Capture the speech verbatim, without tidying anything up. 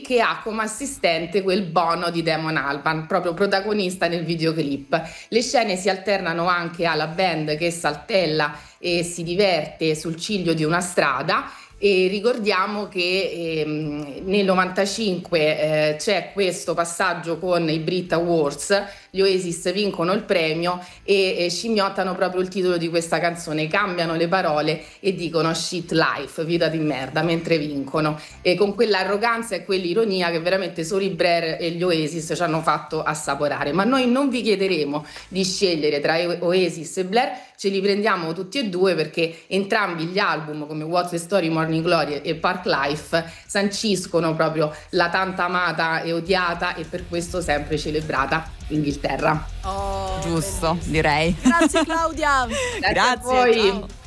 che ha come assistente quel Bono di Damon Albarn, proprio protagonista nel videoclip. Le scene si alternano anche alla band che saltella e si diverte sul ciglio di una strada. E ricordiamo che ehm, nel novantacinque eh, c'è questo passaggio con i Brit Awards, gli Oasis vincono il premio e eh, scimmiottano proprio il titolo di questa canzone, cambiano le parole e dicono shit life, vita di merda, mentre vincono, e con quell'arroganza e quell'ironia che veramente solo i Blair e gli Oasis ci hanno fatto assaporare. Ma noi non vi chiederemo di scegliere tra Oasis e Blair, ce li prendiamo tutti e due perché entrambi gli album come What's the Story, Morning Glory e Park Life sanciscono proprio la tanto amata e odiata e per questo sempre celebrata Inghilterra. Oh, giusto, bellissimo. Direi. Grazie Claudia. Grazie, Grazie, a voi. ciao.